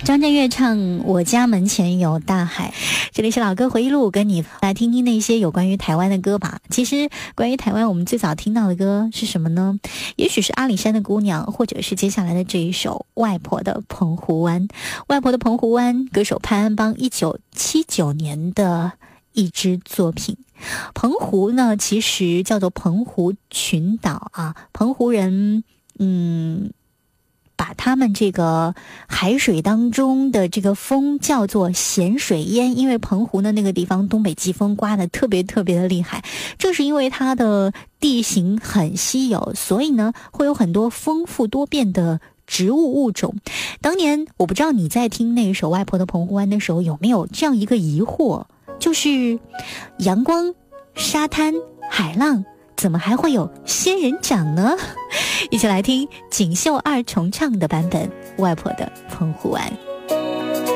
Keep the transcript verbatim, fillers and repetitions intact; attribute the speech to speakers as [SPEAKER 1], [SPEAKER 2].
[SPEAKER 1] 张震岳唱《我家门前有大海》，这里是老歌回忆录，跟你来听听那些有关于台湾的歌吧。其实关于台湾，我们最早听到的歌是什么呢？也许是阿里山的姑娘，或者是接下来的这一首外婆的澎湖湾。外婆的澎湖湾，歌手潘安邦一九七九年的一支作品。澎湖呢，其实叫做澎湖群岛啊，澎湖人嗯把他们这个海水当中的这个风叫做咸水烟，因为澎湖的那个地方东北季风刮得特别特别的厉害，正是因为它的地形很稀有，所以呢会有很多丰富多变的植物物种。当年我不知道你在听那一首《外婆的澎湖湾》的时候有没有这样一个疑惑，就是阳光、沙滩、海浪，怎么还会有仙人掌呢？一起来听锦绣二重唱的版本《外婆的澎湖湾》。